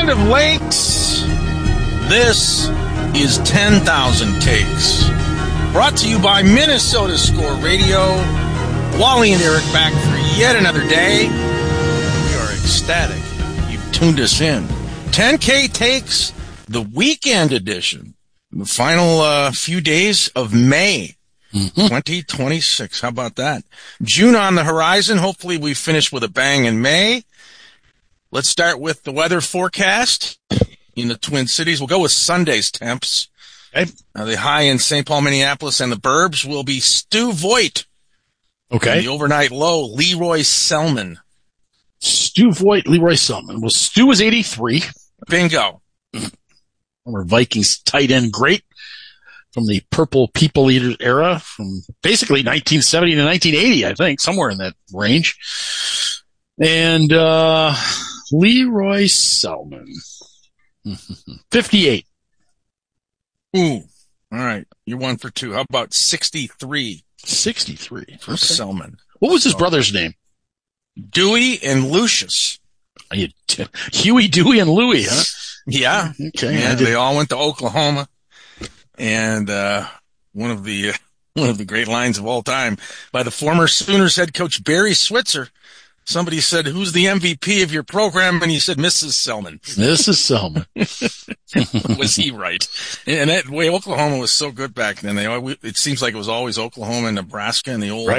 Land of Lakes. This is 10,000 Takes. Brought to you by Minnesota Score Radio. Wally and Eric back for yet another day. We are ecstatic you've tuned us in. 10K Takes, the weekend edition. The final few days of May 2026. How about that? June on the horizon. Hopefully we finish with a bang in May. Let's start with the weather forecast in the Twin Cities. We'll go with Sunday's temps. Okay. The high in St. Paul, Minneapolis, and the burbs will be Stu Voigt. Okay. And the overnight low, Leroy Selman. Stu Voigt, Leroy Selman. Well, Stu was 83. Bingo. Former Vikings tight end great from the Purple People Eaters era, from basically 1970 to 1980, I think, somewhere in that range. And Leroy Selman, 58. Ooh. All right. You're 1 for 2. How about 63? 63. For Selman. What was his brother's name? Dewey and Lucius. Huey, Dewey, and Louie, huh? Yeah. Okay. Yeah, they all went to Oklahoma. And one of the great lines of all time by the former Sooners head coach Barry Switzer. Somebody said, "Who's the MVP of your program?" And he said, "Mrs. Selman." Mrs. Selman. Was he right? And that way, Oklahoma was so good back then. It seems like it was always Oklahoma and Nebraska in the old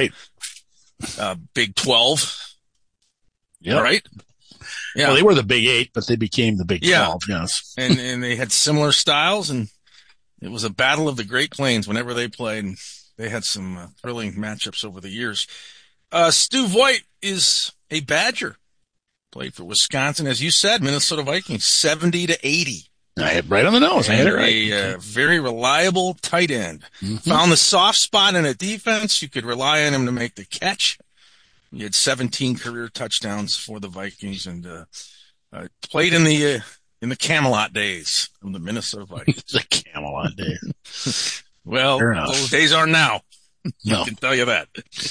Big 12. Yeah. Right? Yeah. Well, they were the Big 8, but they became the Big 12, yes. And they had similar styles, and it was a battle of the Great Plains whenever they played. And they had some thrilling matchups over the years. Stu Voigt is a Badger. Played for Wisconsin, as you said, Minnesota Vikings, 70 to 80. I had right on the nose. I had it right. A very reliable tight end. Mm-hmm. Found the soft spot in a defense. You could rely on him to make the catch. He had 17 career touchdowns for the Vikings, and played in the Camelot days of the Minnesota Vikings. The Camelot days. Well, those days are now. No. I can tell you that.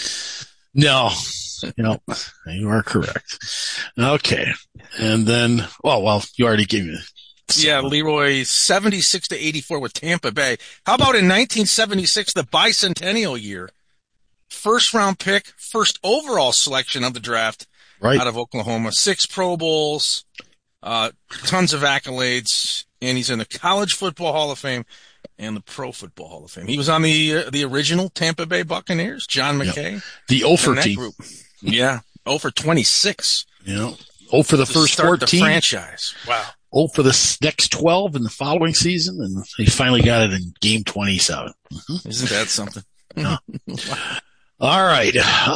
No, you are correct. Okay. And then, you already gave me. Yeah, Leroy, 76 to 84 with Tampa Bay. How about in 1976, the bicentennial year? First round pick, first overall selection of the draft out of Oklahoma. 6 Pro Bowls, tons of accolades, and he's in the College Football Hall of Fame and the Pro Football Hall of Fame. He was on the original Tampa Bay Buccaneers, John McKay. Yep. The Ofer team. Group. Yeah, 0 for 26. Yeah, 0 for the first 14. The franchise. Wow. 0 for the next 12 in the following season, and he finally got it in game 27. Mm-hmm. Isn't that something? Wow. All right.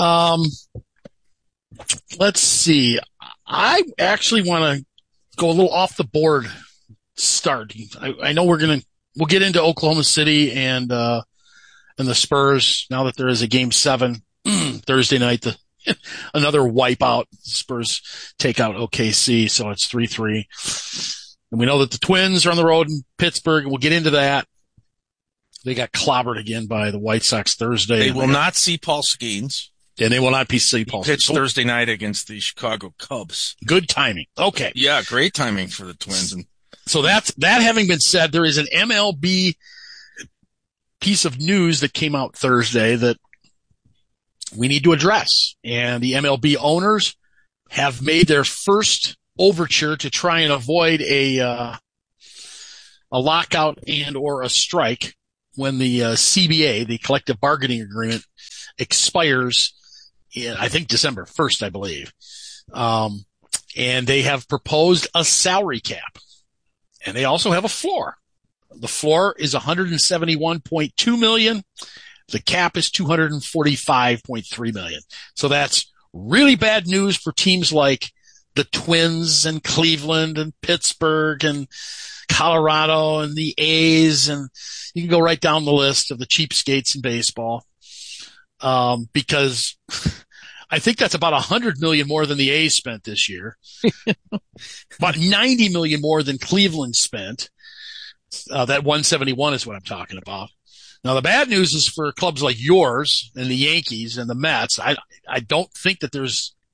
Let's see. I actually want to go a little off the board start. I know we'll get into Oklahoma City and the Spurs now that there is a game 7 Thursday night. Another wipeout. The Spurs take out OKC, so it's 3-3. And we know that the Twins are on the road in Pittsburgh. We'll get into that. They got clobbered again by the White Sox Thursday. They will not see Paul Skeens. And they will not see Paul Skeens. Pitched Thursday night against the Chicago Cubs. Good timing. Okay. Yeah, great timing for the Twins. And so that having been said, there is an MLB piece of news that came out Thursday that we need to address. And the MLB owners have made their first overture to try and avoid a lockout and or a strike when the CBA, the collective bargaining agreement, expires in, I think, December 1st, I believe. And they have proposed a salary cap. And they also have a floor. The floor is $171.2 million. The cap is $245.3 million. So that's really bad news for teams like the Twins and Cleveland and Pittsburgh and Colorado and the A's, and you can go right down the list of the cheapskates in baseball. Because I think that's about $100 million more than the A's spent this year. About $90 million more than Cleveland spent. That 171 is what I'm talking about. Now, the bad news is for clubs like yours and the Yankees and the Mets. I don't think that there's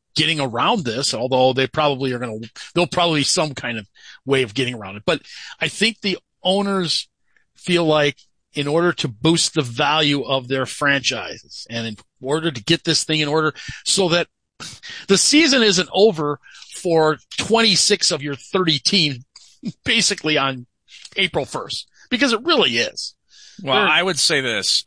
getting around this, although they'll probably be some kind of way of getting around it. But I think the owners feel like in order to boost the value of their franchises and in order to get this thing in order so that the season isn't over for 26 of your 30 teams basically on April 1st, because it really is. Well, I would say this.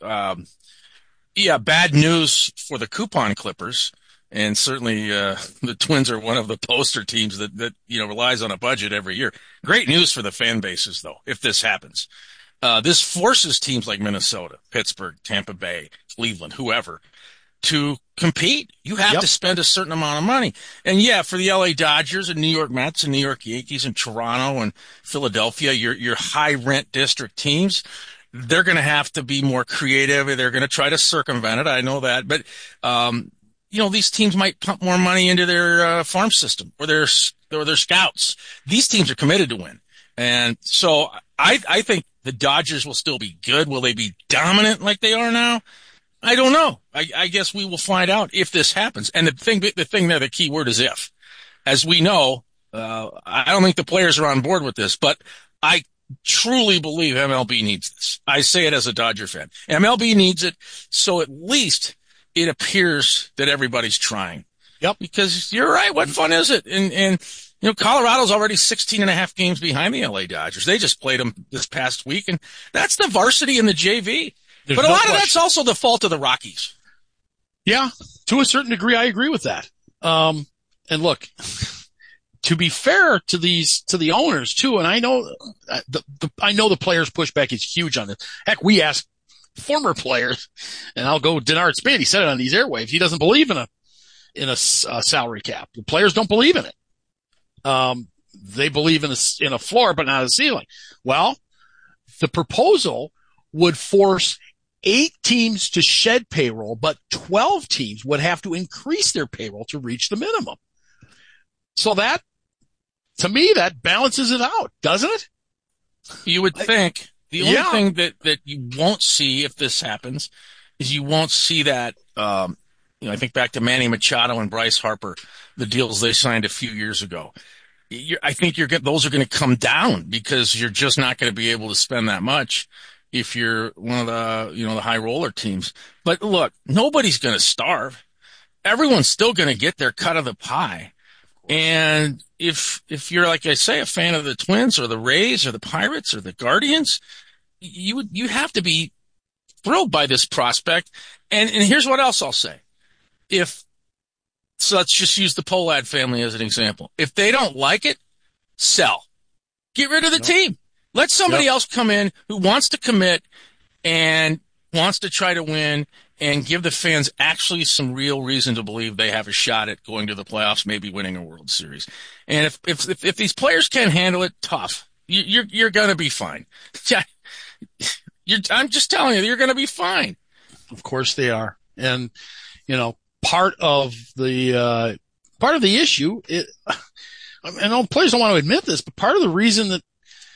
Bad news for the coupon clippers. And certainly, the Twins are one of the poster teams that relies on a budget every year. Great news for the fan bases, though, if this happens. This forces teams like Minnesota, Pittsburgh, Tampa Bay, Cleveland, whoever, to compete. You have to spend a certain amount of money. And for the LA Dodgers and New York Mets and New York Yankees and Toronto and Philadelphia, your high rent district teams, they're going to have to be more creative. They're going to try to circumvent it. I know that. But, these teams might pump more money into their farm system or their scouts. These teams are committed to win. And so I think the Dodgers will still be good. Will they be dominant like they are now? I don't know. I guess we will find out if this happens. And the thing there, the key word is if. As we know, I don't think the players are on board with this, but I truly believe MLB needs this. I say it as a Dodger fan. MLB needs it, so at least it appears that everybody's trying. Yep. Because you're right. What fun is it? And Colorado's already 16 and a half games behind the LA Dodgers. They just played them this past week, and that's the varsity and the JV. But a lot of that's also the fault of the Rockies. Yeah, to a certain degree, I agree with that. And look, to be fair to the owners too, and I know the players' pushback is huge on this. Heck, we asked former players, and I'll go Denard Span. He said it on these airwaves. He doesn't believe in a salary cap. The players don't believe in it. They believe in a floor, but not a ceiling. Well, the proposal would force 8 teams to shed payroll, but 12 teams would have to increase their payroll to reach the minimum. So that, to me, that balances it out, doesn't it? You would think. The only thing that you won't see if this happens is you won't see that, I think back to Manny Machado and Bryce Harper, the deals they signed a few years ago. I think those are going to come down because you're just not going to be able to spend that much if you're one of the high roller teams. But look, nobody's going to starve. Everyone's still going to get their cut of the pie. And if you're, like I say, a fan of the Twins or the Rays or the Pirates or the Guardians, you have to be thrilled by this prospect. And here's what else I'll say. So let's just use the Pohlad family as an example. If they don't like it, sell. Get rid of the team. Let somebody else come in who wants to commit and wants to try to win and give the fans actually some real reason to believe they have a shot at going to the playoffs, maybe winning a World Series. And if these players can't handle it, tough. You're going to be fine. I'm just telling you, you're going to be fine. Of course they are. And, part of the issue, I know players don't want to admit this, but part of the reason that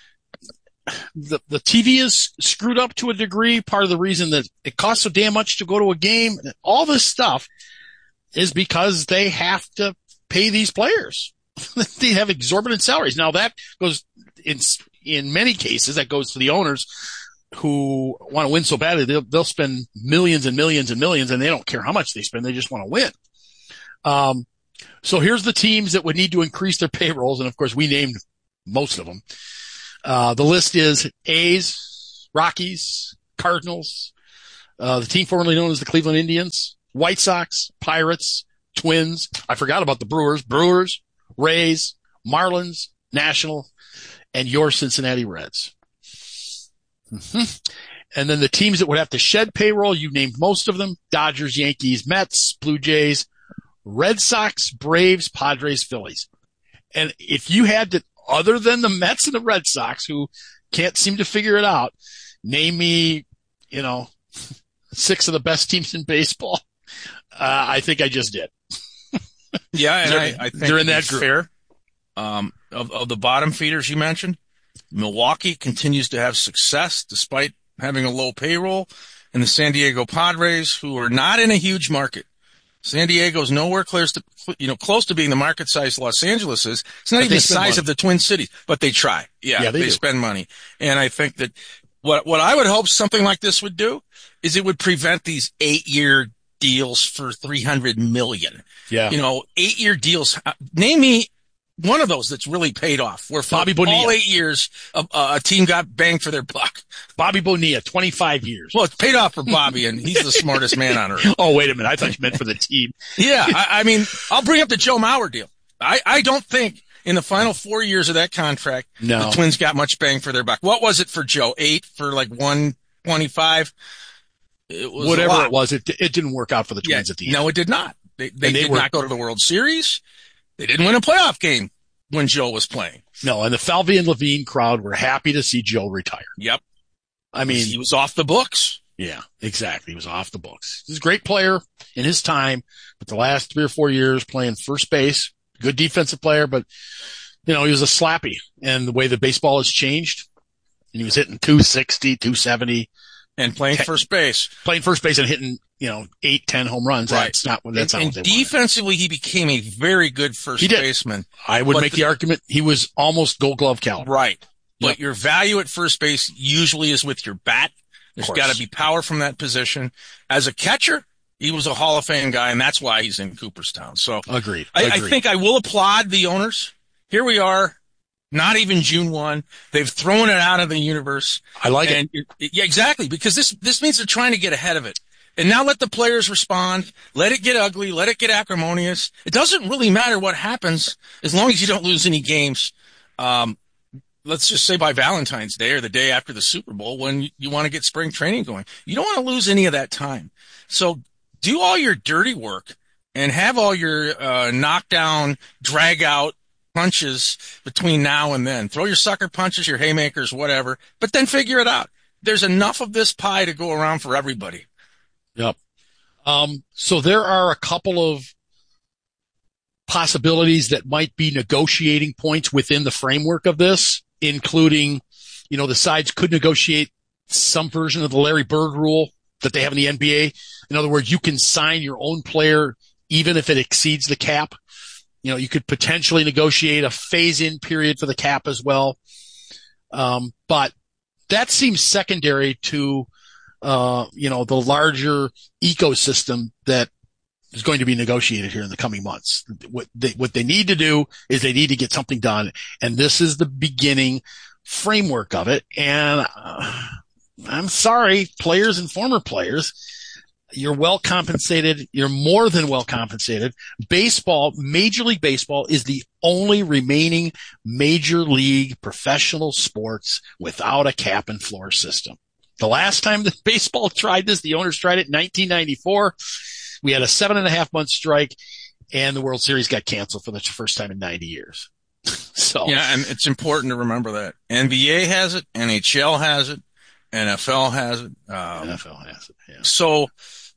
the TV is screwed up to a degree, part of the reason that it costs so damn much to go to a game, all this stuff is because they have to pay these players. They have exorbitant salaries. Now that goes in many cases, that goes to the owners who want to win so badly, they'll spend millions and millions and millions, and they don't care how much they spend. They just want to win. So here's the teams that would need to increase their payrolls. And of course, we named most of them. The list is A's, Rockies, Cardinals, the team formerly known as the Cleveland Indians, White Sox, Pirates, Twins. I forgot about the Brewers, Rays, Marlins, National, and your Cincinnati Reds. Mm-hmm. And then the teams that would have to shed payroll, you named most of them: Dodgers, Yankees, Mets, Blue Jays, Red Sox, Braves, Padres, Phillies. And if you had to, other than the Mets and the Red Sox, who can't seem to figure it out, name me, 6 of the best teams in baseball. I think I just did. Yeah, and I think they're in that group. Fair. Of the bottom feeders you mentioned, Milwaukee continues to have success despite having a low payroll, and the San Diego Padres, who are not in a huge market, San Diego's nowhere close to being the market size Los Angeles is. It's not even the size of the Twin Cities, but they try. Yeah, they spend money. And I think that what I would hope something like this would do is it would prevent these 8-year deals for $300 million. Yeah. 8-year deals. Name me one of those that's really paid off, where for Bobby Bonilla, all 8 years, a team got banged for their buck. Bobby Bonilla, 25 years. Well, it's paid off for Bobby, and he's the smartest man on earth. Oh, wait a minute. I thought you meant for the team. Yeah. I mean, I'll bring up the Joe Mauer deal. I don't think in the final 4 years of that contract, the Twins got much bang for their buck. What was it for Joe? 8 for like 125? It was whatever it was. It didn't work out for the Twins at the end. No, it did not. They did not go to the World Series. They didn't win a playoff game when Joe was playing. No, and the Falvey and Levine crowd were happy to see Joe retire. Yep. I mean, he was off the books. Yeah, exactly. He was off the books. He's a great player in his time, but the last 3 or 4 years playing first base, good defensive player, but he was a slappy. And the way the baseball has changed, and he was hitting 260, 270. And playing first base. Playing first base and hitting, 8, 10 home runs. Right. That's not what they wanted. Defensively, he became a very good first baseman. I would make the argument he was almost Gold Glove caliber. Right. But your value at first base usually is with your bat. There's got to be power from that position. As a catcher, he was a Hall of Fame guy, and that's why he's in Cooperstown. So Agreed. I think I will applaud the owners. Here we are. Not even June 1. They've thrown it out of the universe. I like it. Yeah, exactly. Because this means they're trying to get ahead of it. And now let the players respond. Let it get ugly. Let it get acrimonious. It doesn't really matter what happens as long as you don't lose any games. Let's just say by Valentine's Day or the day after the Super Bowl when you want to get spring training going. You don't want to lose any of that time. So do all your dirty work and have all your knockdown, drag out punches between now and then. Throw your sucker punches, your haymakers, whatever, but then figure it out. There's enough of this pie to go around for everybody. Yep. So there are a couple of possibilities that might be negotiating points within the framework of this, including, the sides could negotiate some version of the Larry Bird rule that they have in the NBA. In other words, you can sign your own player even if it exceeds the cap. You could potentially negotiate a phase-in period for the cap as well. But that seems secondary to, the larger ecosystem that is going to be negotiated here in the coming months. What they need to do is they need to get something done. And this is the beginning framework of it. And I'm sorry, players and former players, you're well compensated. You're more than well compensated. Baseball, Major League Baseball is the only remaining major league professional sports without a cap and floor system. The last time that baseball tried this, the owners tried it in 1994. We had a 7.5-month strike and the World Series got canceled for the first time in 90 years. So yeah, and it's important to remember that NBA has it, NHL has it, NFL has it. NFL has it. Yeah. So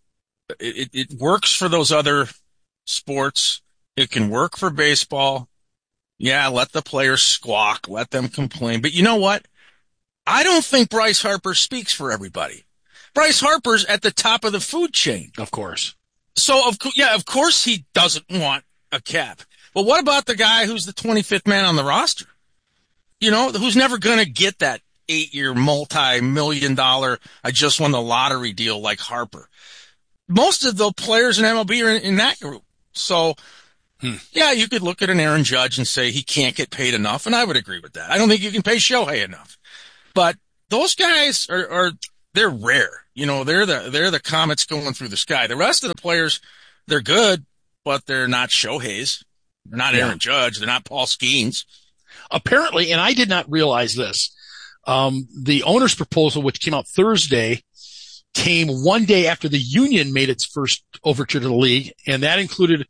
it works for those other sports. It can work for baseball. Yeah, let the players squawk. Let them complain. But you know what? I don't think Bryce Harper speaks for everybody. Bryce Harper's at the top of the food chain. Of course. So, of course he doesn't want a cap. But what about the guy who's the 25th man on the roster? Who's never going to get that 8-year multi-million-dollar, I just won the lottery deal like Harper. Most of the players in MLB are in that group. So, yeah, you could look at an Aaron Judge and say he can't get paid enough, and I would agree with that. I don't think you can pay Shohei enough. But those guys they're rare. They're the comets going through the sky. The rest of the players, they're good, but they're not Shoheis. They're not Aaron Judge. They're not Paul Skeens. Apparently, and I did not realize this, the owner's proposal, which came out Thursday, came one day after the union made its first overture to the league, and that included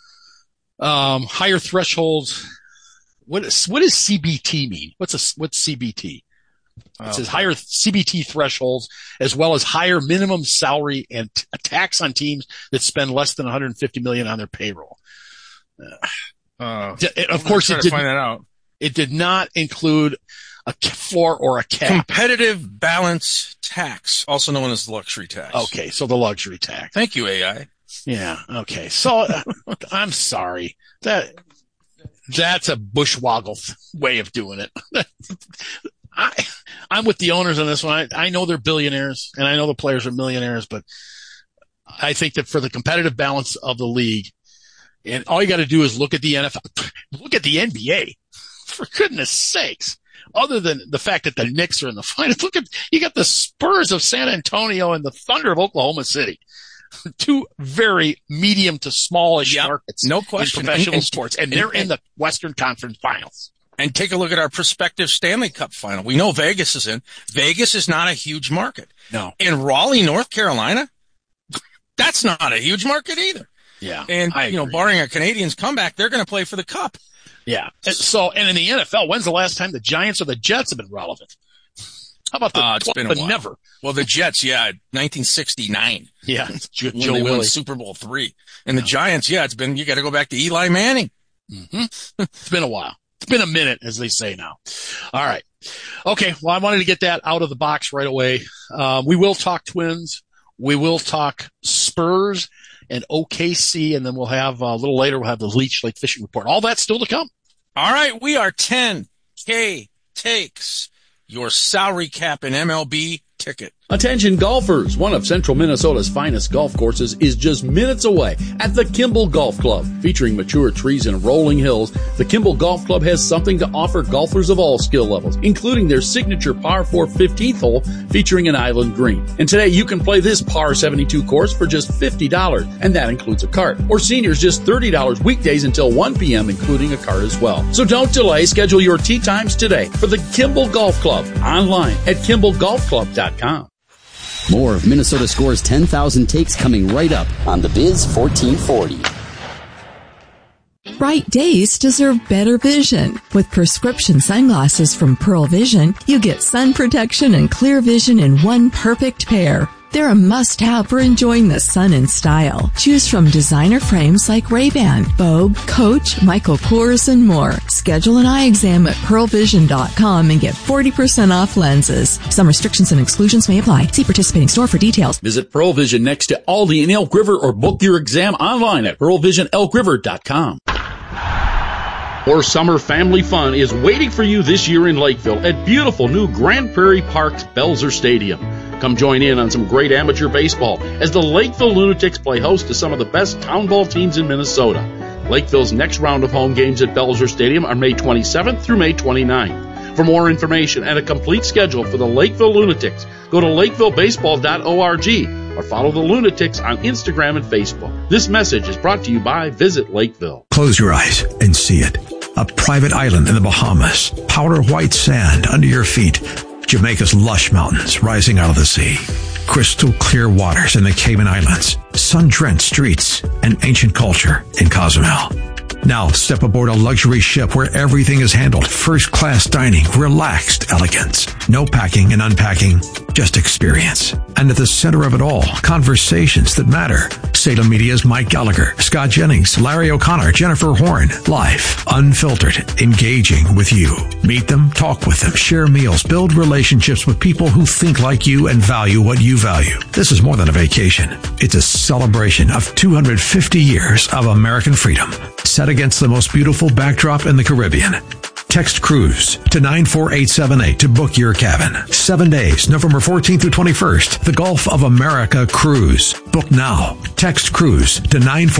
higher thresholds. What does CBT mean? What's CBT? It says higher CBT thresholds, as well as higher minimum salary and a tax on teams that spend less than $150 million on their payroll. Of course, it did not include a floor or a cap. Competitive balance tax, also known as the luxury tax. Okay, so the luxury tax. Thank you, AI. Yeah. Okay. So I'm sorry. That's a bushwoggle way of doing it. I'm with the owners on this one. I know they're billionaires and I know the players are millionaires, but I think that for the competitive balance of the league, and all you got to do is look at the NFL, look at the NBA, for goodness sakes. Other than the fact that the Knicks are in the finals, you got the Spurs of San Antonio and the Thunder of Oklahoma City. Two very medium to smallish markets. No question. In professional sports. And they're in the Western Conference Finals. And take a look at our prospective Stanley Cup final. We know Vegas is in. Vegas is not a huge market. No. In Raleigh, North Carolina, that's not a huge market either. Yeah. And, barring a Canadians comeback, they're going to play for the Cup. Yeah. And in the NFL, when's the last time the Giants or the Jets have been relevant? How about it's been a while. Never? Well, the Jets, 1969. Yeah. Joe Willie won Super Bowl III. And the Giants, you got to go back to Eli Manning. Mm-hmm. It's been a while. It's been a minute, as they say now. All right. Okay. Well, I wanted to get that out of the box right away. We will talk Twins. We will talk Spurs and OKC, and then we'll have a little later, we'll have the Leech Lake Fishing Report. All that's still to come. All right. We are 10K takes. Your salary cap in MLB ticket. Attention golfers, one of Central Minnesota's finest golf courses is just minutes away at the Kimball Golf Club. Featuring mature trees and rolling hills, the Kimball Golf Club has something to offer golfers of all skill levels, including their signature par 4 15th hole featuring an island green. And today you can play this par 72 course for just $50, and that includes a cart. Or seniors just $30 weekdays until 1 p.m., including a cart as well. So don't delay, schedule your tee times today for the Kimball Golf Club online at KimballGolfClub.com. More of Minnesota Score's 10,000 takes coming right up on the Biz 1440. Bright days deserve better vision. With prescription sunglasses from Pearl Vision, you get sun protection and clear vision in one perfect pair. They're a must-have for enjoying the sun in style. Choose from designer frames like Ray-Ban, Vogue, Coach, Michael Kors, and more. Schedule an eye exam at pearlvision.com and get 40% off lenses. Some restrictions and exclusions may apply. See participating store for details. Visit Pearl Vision next to Aldi in Elk River or book your exam online at pearlvisionelkriver.com. More summer family fun is waiting for you this year in Lakeville at beautiful new Grand Prairie Park's Belzer Stadium. Come join in on some great amateur baseball as the Lakeville Lunatics play host to some of the best town ball teams in Minnesota. Lakeville's next round of home games at Belzer Stadium are May 27th through May 29th. For more information and a complete schedule for the Lakeville Lunatics, go to lakevillebaseball.org or follow the Lunatics on Instagram and Facebook. This message is brought to you by Visit Lakeville. Close your eyes and see it. A private island in the Bahamas, powder white sand under your feet, Jamaica's lush mountains rising out of the sea, crystal clear waters in the Cayman Islands, sun-drenched streets, and ancient culture in Cozumel. Now step aboard a luxury ship where everything is handled first-class dining, relaxed elegance. No packing and unpacking, just experience. And at the center of it all, conversations that matter. Salem Media's Mike Gallagher, Scott Jennings, Larry O'Connor, Jennifer Horn. Live, unfiltered, engaging with you. Meet them, talk with them, share meals, build relationships with people who think like you and value what you value. This is more than a vacation. It's a celebration of 250 years of American freedom, set against the most beautiful backdrop in the Caribbean. Text cruise to 94878 to book your cabin. 7 days, November 14th through 21st. The Gulf of America Cruise. Book now. Text cruise to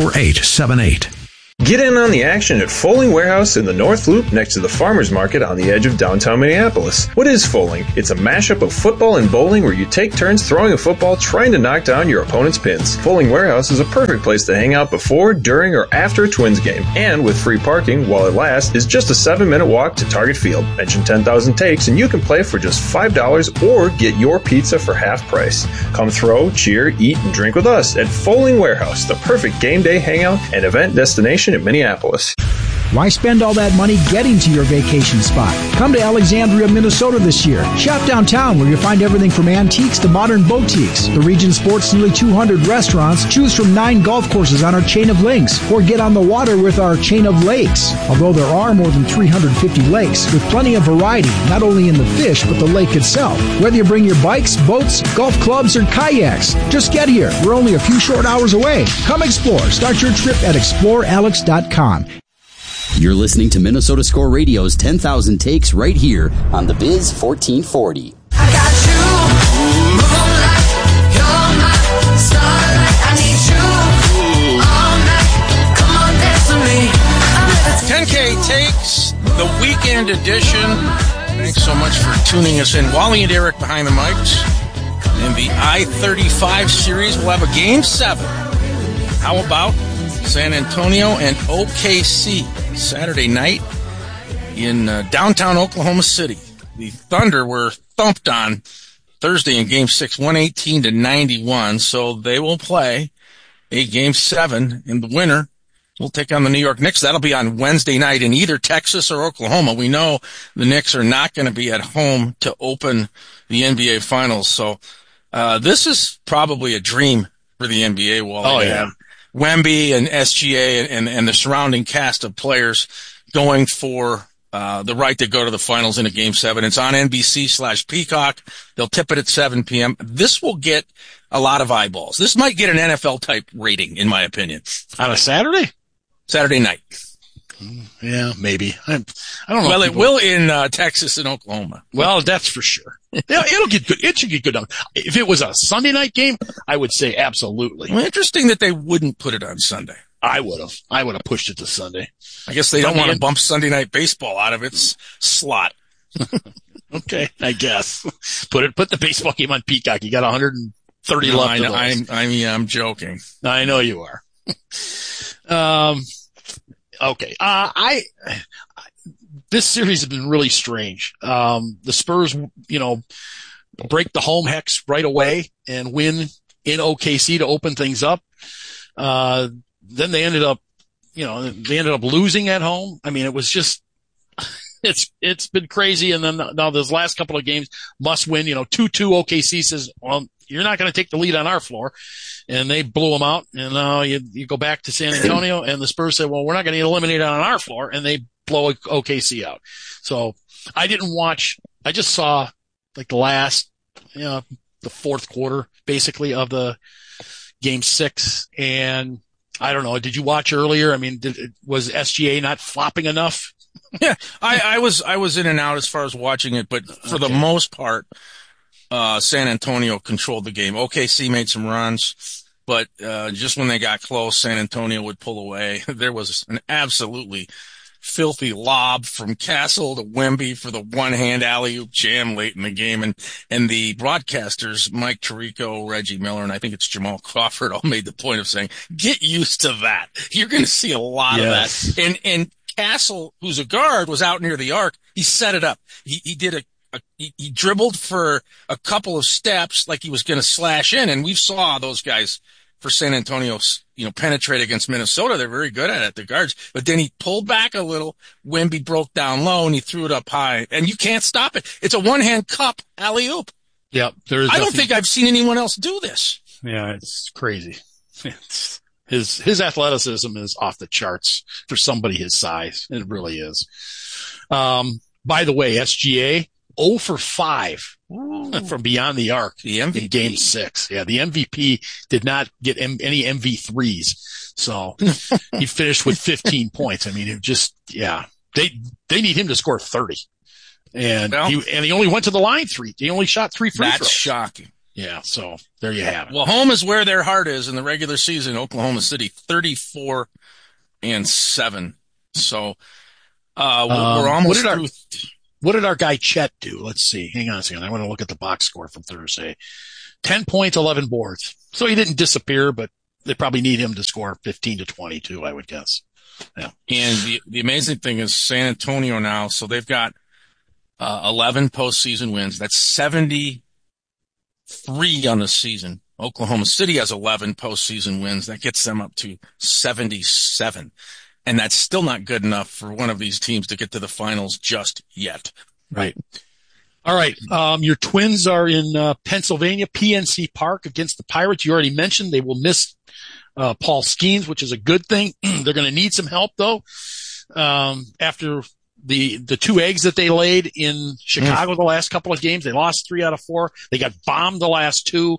94878. Get in on the action at Foaling Warehouse in the North Loop next to the Farmers Market on the edge of downtown Minneapolis. What is Foaling? It's a mashup of football and bowling where you take turns throwing a football trying to knock down your opponent's pins. Foaling Warehouse is a perfect place to hang out before, during, or after a Twins game. And with free parking while it lasts, is just a 7-minute walk to Target Field. Mention 10,000 takes and you can play for just $5 or get your pizza for half price. Come throw, cheer, eat, and drink with us at Foaling Warehouse, the perfect game day hangout and event destination in Minneapolis. Why spend all that money getting to your vacation spot? Come to Alexandria, Minnesota this year. Shop downtown where you'll find everything from antiques to modern boutiques. The region sports nearly 200 restaurants. Choose from 9 golf courses on our chain of links, or get on the water with our chain of lakes. Although there are more than 350 lakes, with plenty of variety, not only in the fish, but the lake itself. Whether you bring your bikes, boats, golf clubs, or kayaks, just get here. We're only a few short hours away. Come explore. Start your trip at explorealex.com. You're listening to Minnesota Score Radio's 10,000 Takes right here on the Biz 1440. I got you, moonlight, you're my starlight. I need you all night. Come on, dance with me. 10K Takes, the weekend edition. Thanks so much for tuning us in. Wally and Eric behind the mics. In the I-35 series, we'll have a Game 7. How about San Antonio and OKC Saturday night in downtown Oklahoma City? The Thunder were thumped on Thursday in Game 6, 118-91, so they will play a Game 7, and the winner will take on the New York Knicks. That'll be on Wednesday night in either Texas or Oklahoma. We know the Knicks are not going to be at home to open the NBA Finals, so this is probably a dream for the NBA. Oh, yeah. Wemby and SGA and the surrounding cast of players going for the right to go to the finals in a Game 7. It's on NBC/Peacock. They'll tip it at 7 p.m. This will get a lot of eyeballs. This might get an NFL-type rating, in my opinion. On a Saturday? Saturday night. Yeah, maybe. I don't know. Well, it will in Texas and Oklahoma. Well, that's for sure. It'll get good. It should get good. If it was a Sunday night game, I would say absolutely. Well, interesting that they wouldn't put it on Sunday. I would have pushed it to Sunday. I guess they don't want to bump Sunday night baseball out of its slot. Okay, I guess. Put the baseball game on Peacock. You got 130 left. I'm joking. I know you are. Okay. This series has been really strange. The Spurs, break the home hex right away and win in OKC to open things up. Then they ended up losing at home. I mean, it was just, it's been crazy. And then now those last couple of games must win, 2-2 OKC says, well, you're not going to take the lead on our floor. And they blew them out. And now you go back to San Antonio and the Spurs said, well, we're not going to get eliminated on our floor. And they blow OKC out. So I didn't watch, I just saw like the last, the fourth quarter basically of the Game 6. And I don't know. Did you watch earlier? I mean, was SGA not flopping enough? Yeah, I was in and out as far as watching it, but for the most part, San Antonio controlled the game. OKC made some runs, but just when they got close, San Antonio would pull away. There was an absolutely filthy lob from Castle to Wemby for the one-hand alley-oop jam late in the game, and the broadcasters, Mike Tirico, Reggie Miller, and I think it's Jamal Crawford, all made the point of saying, get used to that. You're going to see a lot of that. And Castle, who's a guard, was out near the arc. He set it up. He did he dribbled for a couple of steps like he was going to slash in, and we saw those guys for San Antonio, penetrate against Minnesota. They're very good at it, the guards. But then he pulled back a little. Wemby broke down low, and he threw it up high. And you can't stop it. It's a one-hand cup alley-oop. Yep. I don't think I've seen anyone else do this. Yeah, it's crazy. His athleticism is off the charts for somebody his size. It really is. By the way, SGA, 0 for 5 from beyond the arc in Game 6. Yeah, the MVP did not get any MV3s. So he finished with 15 points. I mean, they need him to score 30. And he only went to the line 3. He only shot 3 free throws. That's shocking. Yeah, so there you have it. Well, home is where their heart is in the regular season. Oklahoma City, 34-7. So we're almost through. What did our guy Chet do? Let's see. Hang on a second. I want to look at the box score from Thursday. 10 points, 11 boards. So he didn't disappear, but they probably need him to score 15 to 22, I would guess. Yeah. And the amazing thing is San Antonio now, so they've got 11 postseason wins. That's 73 on the season. Oklahoma City has 11 postseason wins. That gets them up to 77. and that's still not good enough for one of these teams to get to the finals just yet. Right. All right. Your Twins are in Pennsylvania, PNC Park against the Pirates. You already mentioned they will miss Paul Skeens, which is a good thing. They're going to need some help, though, after the 2 eggs that they laid in Chicago the last couple of games. They lost 3 out of 4. They got bombed the last 2.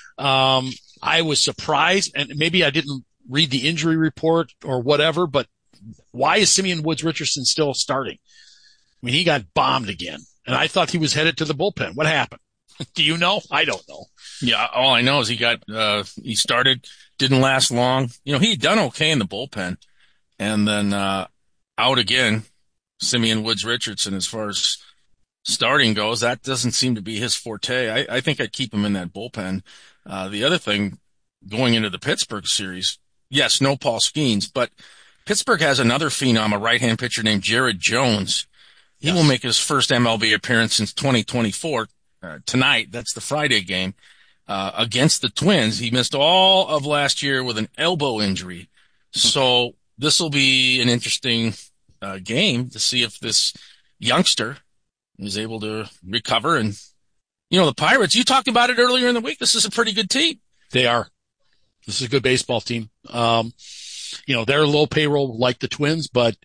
I was surprised, and maybe I didn't read the injury report or whatever, but why is Simeon Woods Richardson still starting? I mean, he got bombed again, and I thought he was headed to the bullpen. What happened? Do you know? I don't know. Yeah, all I know is he started, didn't last long. He'd done okay in the bullpen, and then out again. Simeon Woods Richardson, as far as starting goes, that doesn't seem to be his forte. I think I'd keep him in that bullpen. The other thing, going into the Pittsburgh series, yes, no Paul Skeens, but Pittsburgh has another phenom, a right-hand pitcher named Jared Jones. He will make his first MLB appearance since 2024 tonight. That's the Friday game against the Twins. He missed all of last year with an elbow injury. So this will be an interesting game to see if this youngster is able to recover. And, the Pirates, you talked about it earlier in the week. This is a pretty good team. They are. This is a good baseball team. They're low payroll like the Twins, but,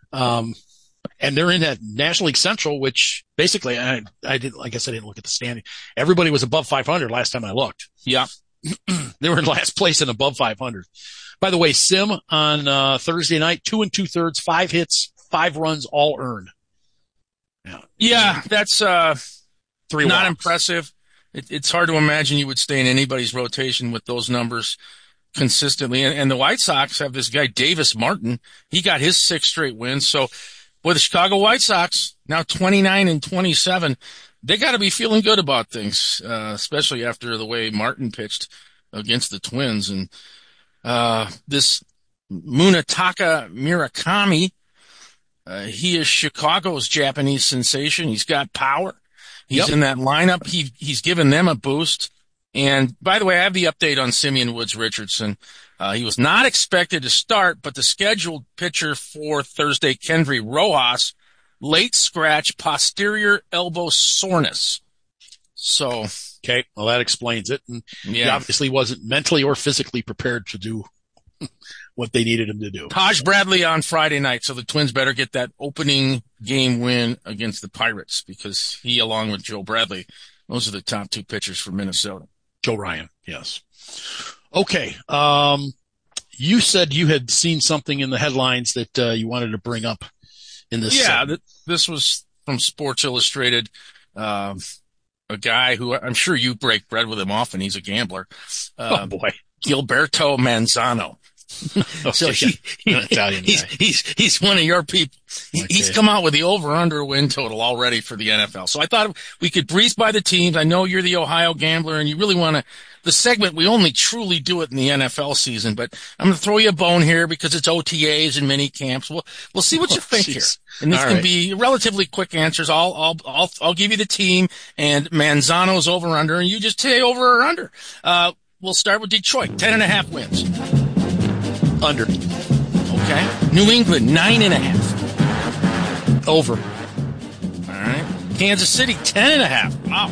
and they're in that National League Central, which basically I didn't look at the standing. Everybody was above 500 last time I looked. Yeah. They were in last place and above 500. By the way, Sim on Thursday night, 2 2/3, 5 hits, 5 runs, all earned. Yeah, that's 3 not walks. impressive. It's hard to imagine you would stay in anybody's rotation with those numbers consistently. And the White Sox have this guy, Davis Martin. He got his 6th straight wins. So, boy, the Chicago White Sox, now 29-27, they got to be feeling good about things, especially after the way Martin pitched against the Twins. And this Munetaka Murakami, he is Chicago's Japanese sensation. He's got power. He's in that lineup. He's given them a boost. And by the way, I have the update on Simeon Woods Richardson. He was not expected to start, but the scheduled pitcher for Thursday, Kendry Rojas, late scratch, posterior elbow soreness. So, okay, well, that explains it. And he obviously wasn't mentally or physically prepared to do what they needed him to do. Taj Bradley on Friday night, so the Twins better get that opening game win against the Pirates, because he, along with Joe Bradley, those are the top 2 pitchers for Minnesota. Joe Ryan, yes. Okay, you said you had seen something in the headlines that you wanted to bring up in this segment. This was from Sports Illustrated. A guy who I'm sure you break bread with him often. He's a gambler. Oh, boy. Gilberto Manzano. So he's one of your people. He's come out with the over-under win total already for the NFL. So I thought we could breeze by the teams. I know you're the Ohio gambler, and you really want to. The segment, we only truly do it in the NFL season, but I'm going to throw you a bone here because it's OTAs and mini camps. We'll see what you think here, and this can be relatively quick answers. I'll give you the team and Manzano's over-under, and you just say over or under. We'll start with Detroit, 10.5 wins. Under. Okay. New England, 9.5. Over. All right. Kansas City, 10.5. Wow.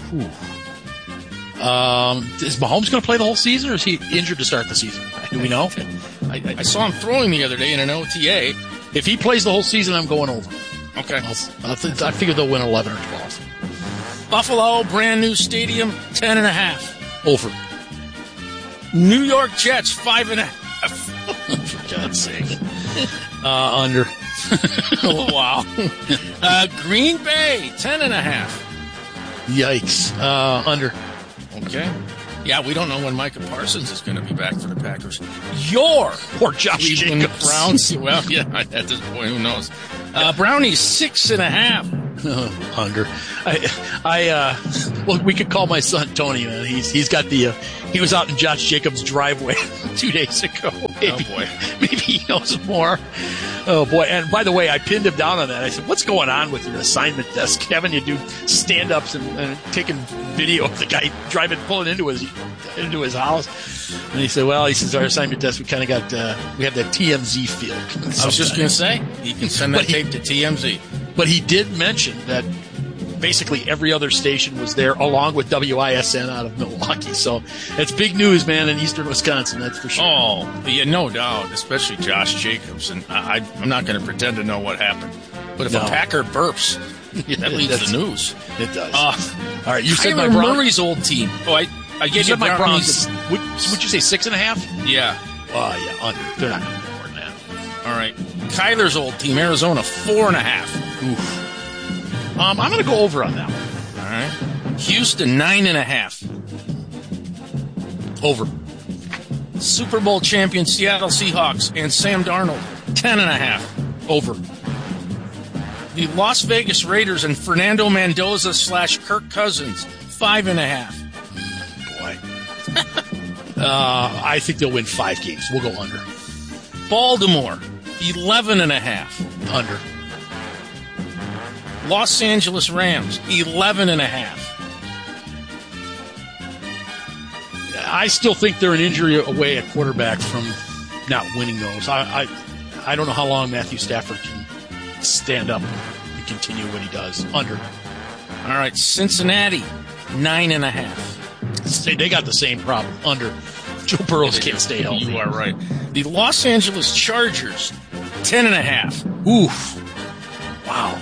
Is Mahomes going to play the whole season, or is he injured to start the season? Do we know? I saw him throwing the other day in an OTA. If he plays the whole season, I'm going over. Okay. I figure they'll win 11 or 12. Buffalo, brand new stadium, 10.5. Over. New York Jets, 5.5. For God's sake. Under. Oh, wow. Green Bay, 10.5. Yikes. Under. Okay. Yeah, we don't know when Micah Parsons is going to be back for the Packers. Your poor Josh Jacobs. Browns. Well, yeah, at this point, who knows? Brownies, 6.5. Under. Well, we could call my son Tony. He's got he was out in Josh Jacobs' driveway 2 days ago. Oh, boy. Maybe he knows more. Oh, boy. And by the way, I pinned him down on that. I said, what's going on with your assignment desk, Kevin? You do stand-ups and taking video of the guy pulling into his house. And he said, well, our assignment desk, we kind of got, we have that TMZ feel. I was just going to say, you can send that tape to TMZ. But he did mention that basically every other station was there, along with WISN out of Milwaukee. So it's big news, man, in eastern Wisconsin, that's for sure. Oh, yeah, no doubt, especially Josh Jacobs. And I'm not going to pretend to know what happened. But if a Packer burps, that leads the news. It does. All right, you said Kyler my Broncos. Murray's old team. Oh, I gave you my Broncos. Broncos. Would you say 6.5? Yeah. Yeah, under. They're not going to be more than that. All right. Kyler's old team, Arizona, 4.5. Oof. I'm going to go over on that one. All right. Houston, 9.5. Over. Super Bowl champion Seattle Seahawks and Sam Darnold, 10.5. Over. The Las Vegas Raiders and Fernando Mendoza / Kirk Cousins, 5.5. Boy. I think they'll win 5 games. We'll go under. Baltimore, 11.5. Under. Los Angeles Rams, 11.5. I still think they're an injury away at quarterback from not winning those. I don't know how long Matthew Stafford can stand up and continue what he does. Under. All right, Cincinnati, 9.5. They got the same problem. Under. Joe Burrows can't stay healthy. You are right. The Los Angeles Chargers, 10.5. Oof. Wow.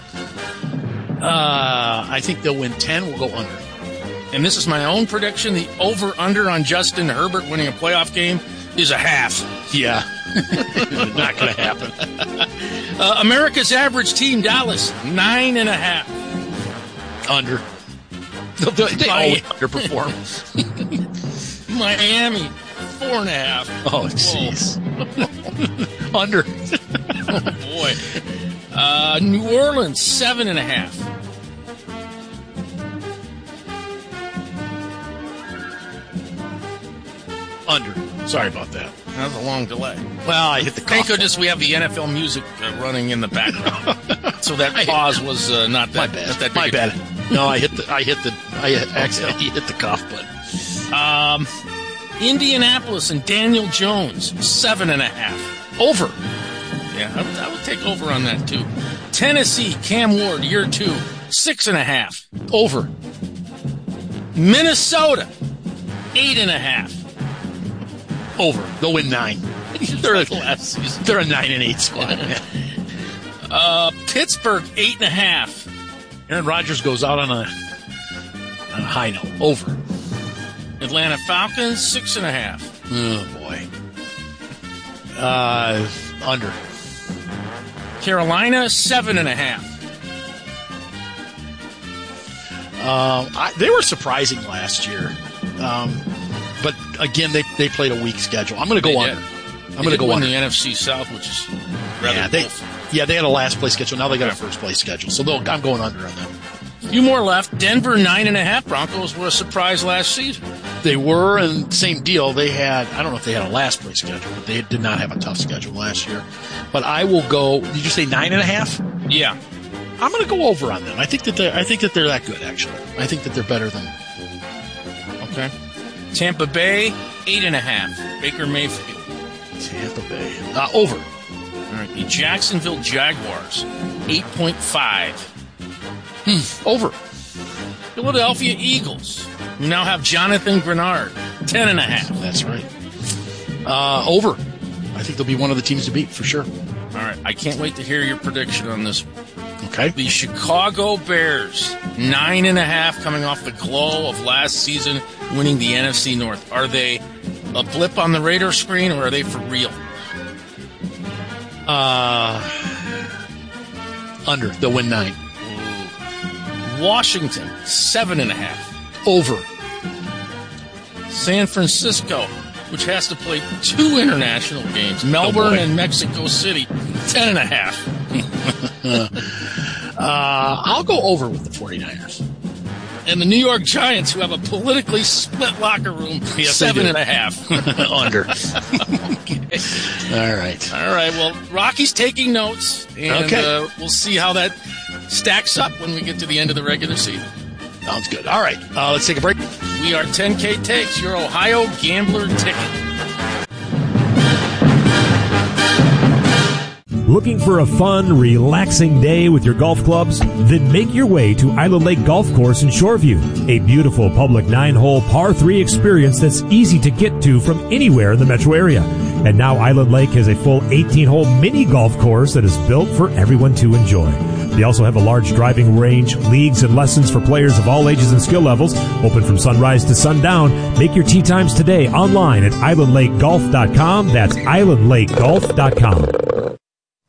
I think they'll win 10. We'll go under. And this is my own prediction. The over-under on Justin Herbert winning a playoff game is a half. Yeah. Not going to happen. America's average team, Dallas, 9.5. Under. They always underperform. Miami, 4.5. Oh, jeez. Under. Oh, boy. New Orleans, 7.5. Under. Sorry about that. That was a long delay. Well, I hit the Thank cough. goodness we have the NFL music running in the background, so that pause was not that. My bad. Not that My big a bad. deal. No, I accidentally hit the cough button. Indianapolis and Daniel Jones, 7.5. Over. Yeah, I would take over on that too. Tennessee, Cam Ward, year 2, 6.5. Over. Minnesota, 8.5. Over. They'll win 9. They're a 9-8 squad. Pittsburgh, 8.5. Aaron Rodgers goes out on a high note. Over. Atlanta Falcons, 6.5. Oh boy. Under. Carolina, 7.5. They were surprising last year. But again, they played a weak schedule. I'm going to go under. I'm going to go under. the NFC South, which is rather they had a last place schedule. Now they got a first place schedule. So I'm going under on them. few more left. Denver, 9.5. Broncos were a surprise last season. They were, and same deal. They had, I don't know if they had a last place schedule, but they did not have a tough schedule last year. But I will go, did you say 9.5? Yeah. I'm going to go over on them. I think that they're that good, actually. I think that they're better than. Okay. Tampa Bay, 8.5. Baker Mayfield. Tampa Bay. Over. All right. The Jacksonville Jaguars, 8.5. Over. Philadelphia Eagles, who now have Jonathan Grenard, 10.5. That's right. Over. I think they'll be one of the teams to beat, for sure. All right. I can't wait to hear your prediction on this one. Okay. The Chicago Bears, 9.5, coming off the glow of last season, winning the NFC North. Are they a blip on the radar screen, or are they for real? Under. They'll win 9. Washington, 7.5. Over. San Francisco, which has to play 2 international games, Melbourne and Mexico City, 10.5. I'll go over with the 49ers. And the New York Giants, who have a politically split locker room, 7.5. Under. All right. All right. Well, Rocky's taking notes, and we'll see how that stacks up when we get to the end of the regular season. Sounds good. All right. Let's take a break. We are 10K Takes, your Ohio Gambler Ticket. Looking for a fun, relaxing day with your golf clubs? Then make your way to Island Lake Golf Course in Shoreview, a beautiful public 9-hole par 3 experience that's easy to get to from anywhere in the metro area. And now Island Lake has a full 18-hole mini golf course that is built for everyone to enjoy. They also have a large driving range, leagues, and lessons for players of all ages and skill levels, open from sunrise to sundown. Make your tee times today online at islandlakegolf.com. That's islandlakegolf.com.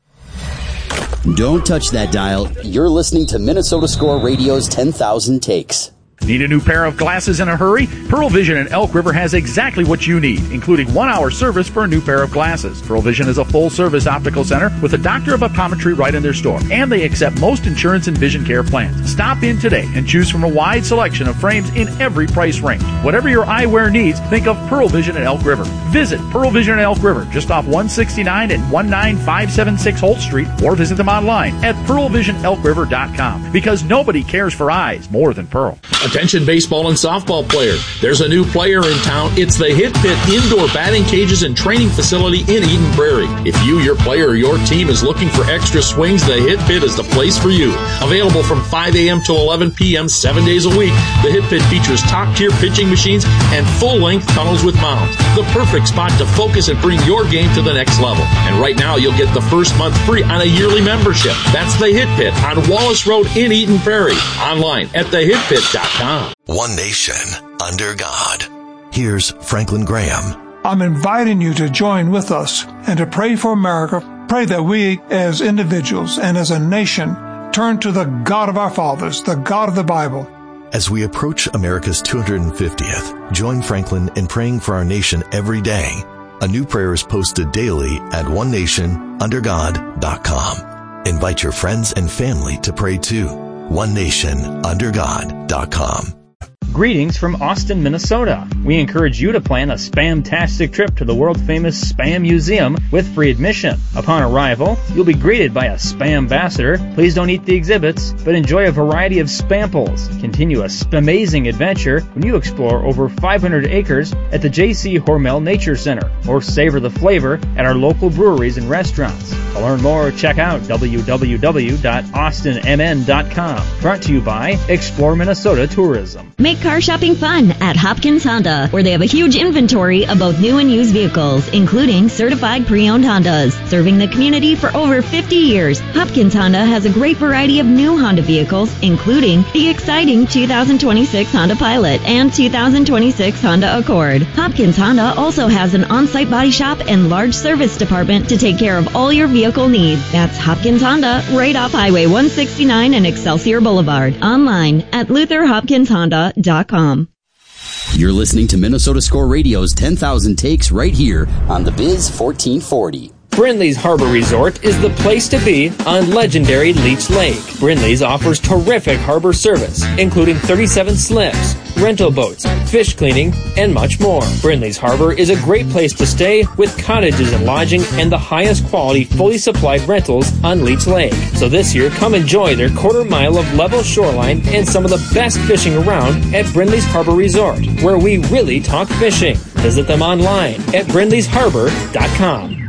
Don't touch that dial. You're listening to Minnesota Score Radio's 10,000 Takes. Need a new pair of glasses in a hurry? Pearl Vision in Elk River has exactly what you need, including 1-hour service for a new pair of glasses. Pearl Vision is a full-service optical center with a doctor of optometry right in their store, and they accept most insurance and vision care plans. Stop in today and choose from a wide selection of frames in every price range. Whatever your eyewear needs, think of Pearl Vision in Elk River. Visit Pearl Vision in Elk River, just off 169 and 19576 Holt Street, or visit them online at pearlvisionelkriver.com, because nobody cares for eyes more than Pearl. Attention baseball and softball players. There's a new player in town. It's the Hit Pit Indoor Batting Cages and Training Facility in Eden Prairie. If you, your player, or your team is looking for extra swings, the Hit Pit is the place for you. Available from 5 a.m. to 11 p.m. 7 days a week, the Hit Pit features top-tier pitching machines and full-length tunnels with mounds. The perfect spot to focus and bring your game to the next level. And right now, you'll get the first month free on a yearly membership. That's the Hit Pit on Wallace Road in Eden Prairie. Online at thehitpit.com. One nation under God. Here's Franklin Graham. I'm inviting you to join with us and to pray for America. Pray that we as individuals and as a nation turn to the God of our fathers, the God of the Bible. As we approach America's 250th, join Franklin in praying for our nation every day. A new prayer is posted daily at onenationundergod.com. Invite your friends and family to pray too. onenationundergod.com. Greetings from Austin, Minnesota. We encourage you to plan a spam-tastic trip to the world-famous Spam Museum with free admission. Upon arrival, you'll be greeted by a Spam ambassador. Please don't eat the exhibits, but enjoy a variety of spamples. Continue a spamazing adventure when you explore over 500 acres at the J.C. Hormel Nature Center, or savor the flavor at our local breweries and restaurants. To learn more, check out www.austinmn.com. Brought to you by Explore Minnesota Tourism. Make car shopping fun at Hopkins Honda, where they have a huge inventory of both new and used vehicles, including certified pre-owned Hondas. Serving the community for over 50 years, Hopkins Honda has a great variety of new Honda vehicles, including the exciting 2026 Honda Pilot and 2026 Honda Accord. Hopkins Honda also has an on-site body shop and large service department to take care of all your vehicle needs. That's Hopkins Honda, right off Highway 169 and Excelsior Boulevard. Online at LutherHopkinsHonda.com. You're listening to Minnesota Score Radio's 10,000 Takes right here on the Biz 1440. Brindley's Harbor Resort is the place to be on legendary Leech Lake. Brindley's offers terrific harbor service, including 37 slips, rental boats, fish cleaning, and much more. Brindley's Harbor is a great place to stay with cottages and lodging and the highest quality fully supplied rentals on Leech Lake. So this year, come enjoy their quarter mile of level shoreline and some of the best fishing around at Brindley's Harbor Resort, where we really talk fishing. Visit them online at brindleysharbor.com.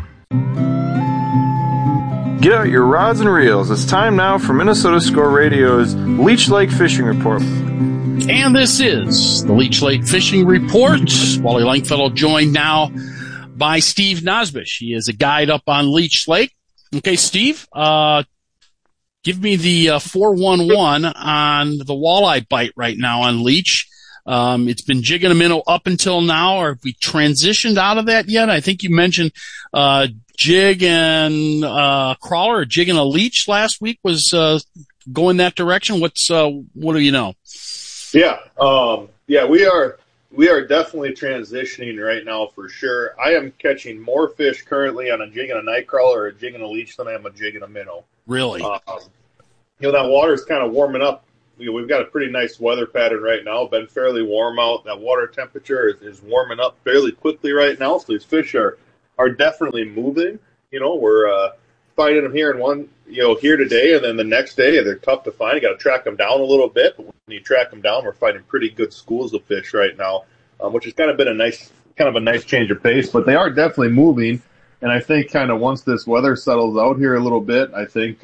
Get out your rods and reels. It's time now for Minnesota Score Radio's Leech Lake Fishing Report. And this is the Leech Lake Fishing Report. Wally Langfellow joined now by Steve Nosbish. He is a guide up on Leech Lake. Okay, Steve, give me the 411 on the walleye bite right now on Leech. It's been jigging a minnow up until now. Or have we transitioned out of that yet? I think you mentioned jig and crawler, or jig and a leech last week was going that direction. What do you know? Yeah, we are definitely transitioning right now for sure. I am catching more fish currently on a jig and a night crawler or a jig and a leech than I am a jig and a minnow. Really? That water's kind of warming up. We've got a pretty nice weather pattern right now. Been fairly warm out. That water temperature is warming up fairly quickly right now, so these fish are are definitely moving. We're finding them here here today, and then the next day they're tough to find. You got to track them down a little bit. But when you track them down, we're finding pretty good schools of fish right now, which has kind of been a nice change of pace. But they are definitely moving, and I think kind of once this weather settles out here a little bit, I think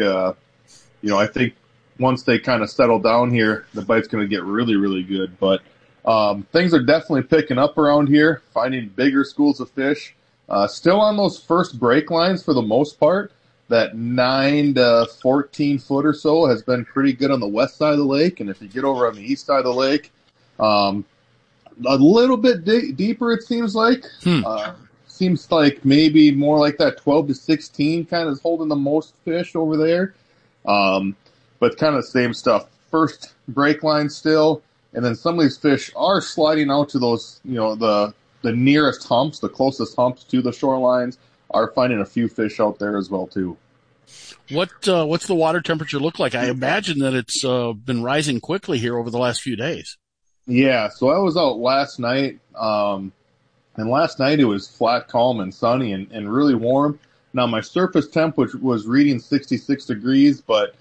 once they kind of settle down here, the bite's going to get really, really good. But things are definitely picking up around here, finding bigger schools of fish. Still on those first break lines for the most part. That 9 to 14 foot or so has been pretty good on the west side of the lake. And if you get over on the east side of the lake, a little bit deeper, it seems like. Seems like maybe more like that 12 to 16 kind of is holding the most fish over there. But kind of the same stuff. First break line still, and then some of these fish are sliding out to those, the nearest humps, the closest humps to the shorelines, are finding a few fish out there as well too. What's the water temperature look like? I imagine that it's been rising quickly here over the last few days. Yeah, so I was out last night, and last night it was flat, calm, and sunny, and really warm. Now my surface temp was reading 66 degrees, but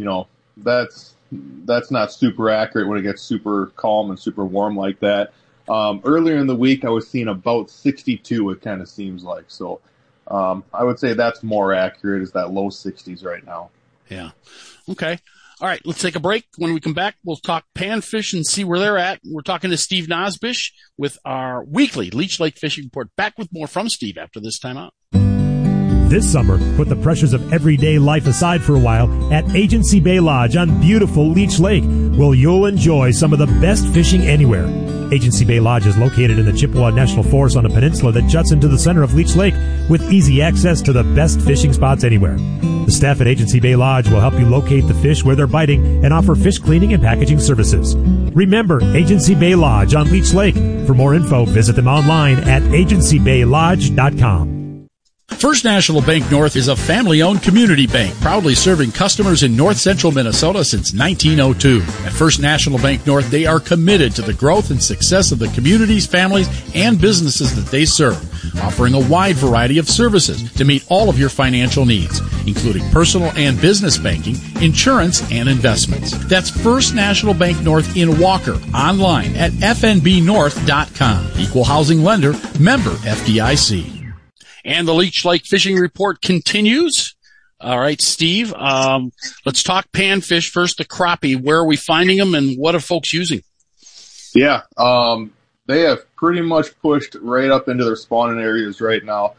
that's not super accurate when it gets super calm and super warm like that. Earlier in the week I was seeing about 62. It kind of seems like so. I would say that's more accurate, is that low 60s right now. Yeah. Okay. All right. Let's take a break. When we come back, we'll talk panfish and see where they're at. We're talking to Steve Nosbish with our weekly Leech Lake Fishing Report. Back with more from Steve after this time out. This summer, put the pressures of everyday life aside for a while at Agency Bay Lodge on beautiful Leech Lake, where you'll enjoy some of the best fishing anywhere. Agency Bay Lodge is located in the Chippewa National Forest on a peninsula that juts into the center of Leech Lake with easy access to the best fishing spots anywhere. The staff at Agency Bay Lodge will help you locate the fish where they're biting and offer fish cleaning and packaging services. Remember, Agency Bay Lodge on Leech Lake. For more info, visit them online at agencybaylodge.com. First National Bank North is a family-owned community bank, proudly serving customers in north central Minnesota since 1902. At First National Bank North, they are committed to the growth and success of the communities, families, and businesses that they serve, offering a wide variety of services to meet all of your financial needs, including personal and business banking, insurance, and investments. That's First National Bank North in Walker, online at fnbnorth.com. Equal housing lender, member FDIC. And the Leech Lake Fishing Report continues. All right, Steve, let's talk panfish first, the crappie. Where are we finding them, and what are folks using? Yeah, they have pretty much pushed right up into their spawning areas right now.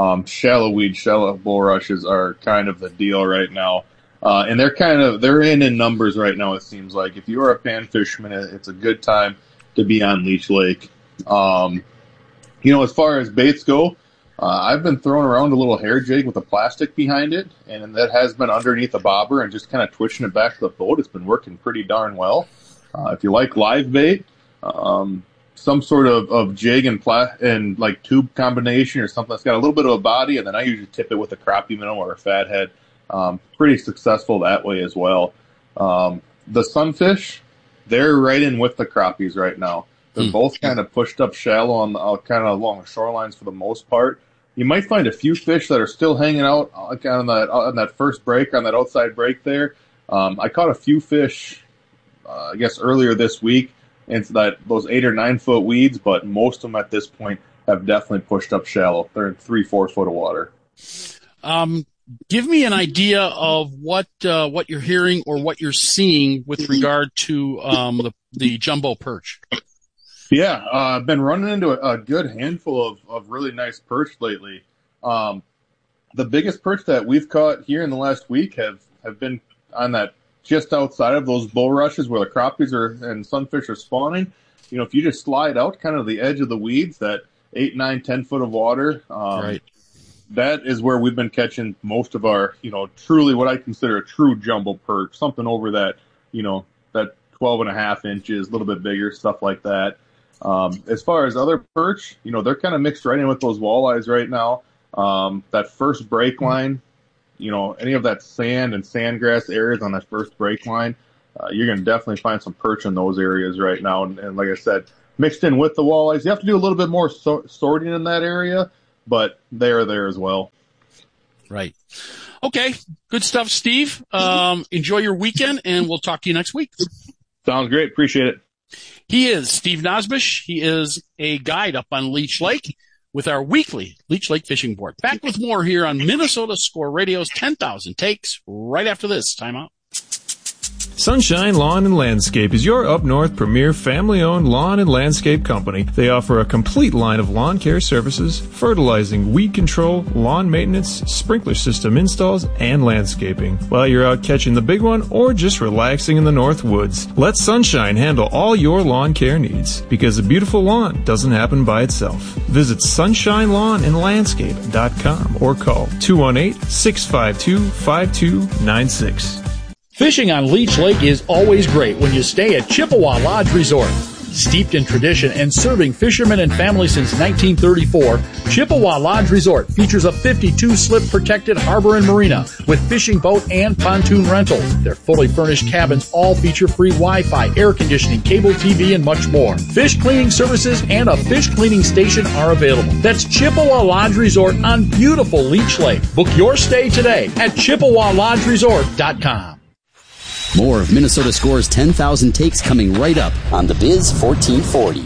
Shallow bulrushes are kind of the deal right now. And they're in numbers right now, it seems like. If you are a pan fisherman, it's a good time to be on Leech Lake. As far as baits go, I've been throwing around a little hair jig with a plastic behind it, and that has been underneath a bobber and just kind of twitching it back to the boat. It's been working pretty darn well. If you like live bait, some sort of jig and like tube combination or something that's got a little bit of a body, and then I usually tip it with a crappie minnow or a fathead. Pretty successful that way as well. The sunfish, they're right in with the crappies right now. They're both kind of pushed up shallow on kind of along the shorelines for the most part. You might find a few fish that are still hanging out on that first break, on that outside break there. I caught a few fish, I guess earlier this week, into those 8 or 9 foot weeds, but most of them at this point have definitely pushed up shallow. They're in 3-4 foot of water. Give me an idea of what you're hearing or what you're seeing with regard to the jumbo perch. Yeah, I've been running into a good handful of really nice perch lately. The biggest perch that we've caught here in the last week have been on that just outside of those bulrushes where the crappies and sunfish are spawning. If you just slide out kind of the edge of the weeds, that 8, 9, 10 foot of water, right. That is where we've been catching most of our, truly what I consider a true jumbo perch, something over that, that 12.5 inches, a little bit bigger, stuff like that. As far as other perch, they're kind of mixed right in with those walleyes right now. That first break line, any of that sand and sandgrass areas on that first break line, you're going to definitely find some perch in those areas right now. And like I said, mixed in with the walleyes, you have to do a little bit more sorting in that area. but they are there as well. Right. Okay. Good stuff, Steve. Enjoy your weekend, and we'll talk to you next week. Sounds great. Appreciate it. He is Steve Nosbush. He is a guide up on Leech Lake with our weekly Leech Lake Fishing Board. Back with more here on Minnesota Score Radio's 10,000 Takes right after this. Time out. Sunshine Lawn and Landscape is your up north premier family-owned lawn and landscape company. They offer a complete line of lawn care services, fertilizing, weed control, lawn maintenance, sprinkler system installs, and landscaping. While you're out catching the big one or just relaxing in the North Woods, let Sunshine handle all your lawn care needs, because a beautiful lawn doesn't happen by itself. Visit sunshine-lawn-and-landscape.com or call 218-652-5296. Fishing on Leech Lake is always great when you stay at Chippewa Lodge Resort. Steeped in tradition and serving fishermen and families since 1934, Chippewa Lodge Resort features a 52-slip protected harbor and marina with fishing boat and pontoon rentals. Their fully furnished cabins all feature free Wi-Fi, air conditioning, cable TV, and much more. Fish cleaning services and a fish cleaning station are available. That's Chippewa Lodge Resort on beautiful Leech Lake. Book your stay today at ChippewaLodgeResort.com. More of Minnesota Score's 10,000 Takes coming right up on the Biz 1440.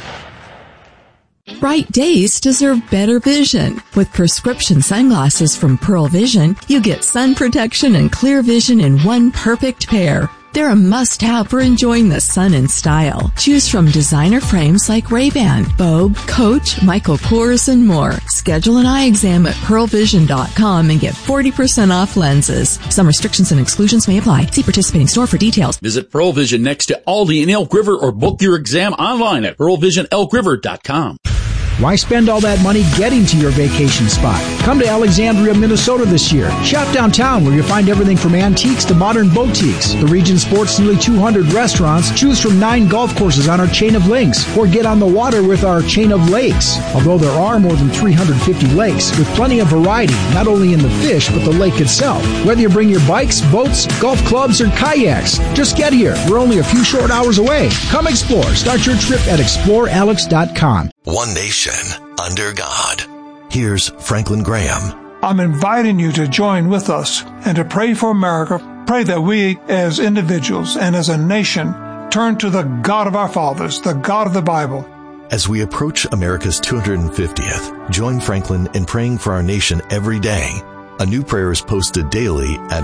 Bright days deserve better vision. With prescription sunglasses from Pearl Vision, you get sun protection and clear vision in one perfect pair. They're a must-have for enjoying the sun in style. Choose from designer frames like Ray-Ban, Bogue, Coach, Michael Kors, and more. Schedule an eye exam at pearlvision.com and get 40% off lenses. Some restrictions and exclusions may apply. See participating store for details. Visit Pearl Vision next to Aldi in Elk River or book your exam online at pearlvisionelkriver.com. Why spend all that money getting to your vacation spot? Come to Alexandria, Minnesota this year. Shop downtown where you'll find everything from antiques to modern boutiques. The region sports nearly 200 restaurants. Choose from 9 golf courses on our chain of links, or get on the water with our chain of lakes. Although there are more than 350 lakes with plenty of variety, not only in the fish but the lake itself. Whether you bring your bikes, boats, golf clubs, or kayaks, just get here. We're only a few short hours away. Come explore. Start your trip at explorealex.com. One nation under God. Here's Franklin Graham. I'm inviting you to join with us and to pray for America. Pray that we as individuals and as a nation turn to the God of our fathers, the God of the Bible. As we approach America's 250th, join Franklin in praying for our nation every day. A new prayer is posted daily at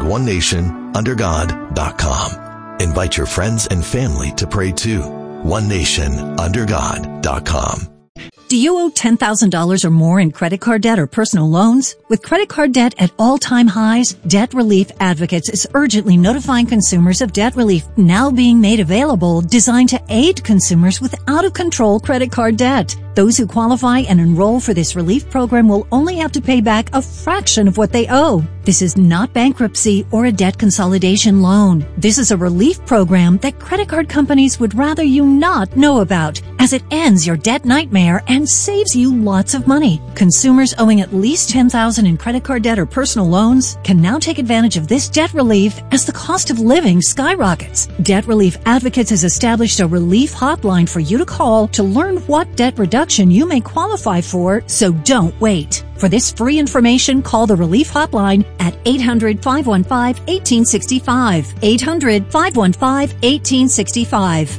onenationundergod.com. Invite your friends and family to pray too. onenationundergod.com. Do you owe $10,000 or more in credit card debt or personal loans? With credit card debt at all-time highs, Debt Relief Advocates is urgently notifying consumers of debt relief now being made available, designed to aid consumers with out-of-control credit card debt. Those who qualify and enroll for this relief program will only have to pay back a fraction of what they owe. This is not bankruptcy or a debt consolidation loan. This is a relief program that credit card companies would rather you not know about, as it ends your debt nightmare and saves you lots of money. Consumers owing at least $10,000 in credit card debt or personal loans can now take advantage of this debt relief as the cost of living skyrockets. Debt Relief Advocates has established a relief hotline for you to call to learn what debt reduction you may qualify for, so don't wait. For this free information, call the Relief Hotline at 800-515-1865. 800-515-1865.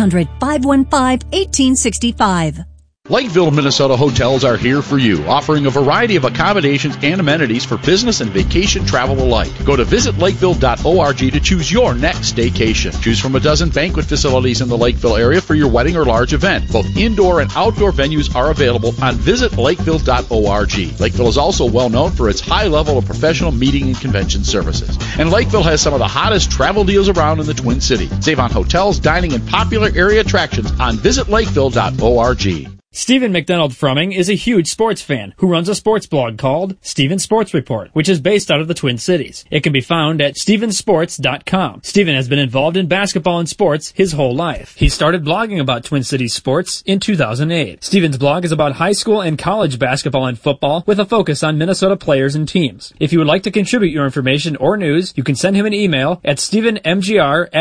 800-515-1865. Lakeville, Minnesota hotels are here for you, offering a variety of accommodations and amenities for business and vacation travel alike. Go to visitlakeville.org to choose your next staycation. Choose from a dozen banquet facilities in the Lakeville area for your wedding or large event. Both indoor and outdoor venues are available on visitlakeville.org. Lakeville is also well known for its high level of professional meeting and convention services. And Lakeville has some of the hottest travel deals around in the Twin Cities. Save on hotels, dining, and popular area attractions on visitlakeville.org. Stephen McDonald Frumming is a huge sports fan who runs a sports blog called Stephen Sports Report, which is based out of the Twin Cities. It can be found at stephensports.com. Stephen has been involved in basketball and sports his whole life. He started blogging about Twin Cities sports in 2008. Stephen's blog is about high school and college basketball and football with a focus on Minnesota players and teams. If you would like to contribute your information or news, you can send him an email at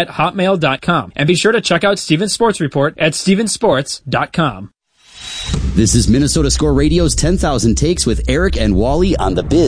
stephenmgr@hotmail.com. And be sure to check out Stephen's Sports Report at stephensports.com. This is Minnesota Score Radio's 10,000 Takes with Eric and Wally on the Biz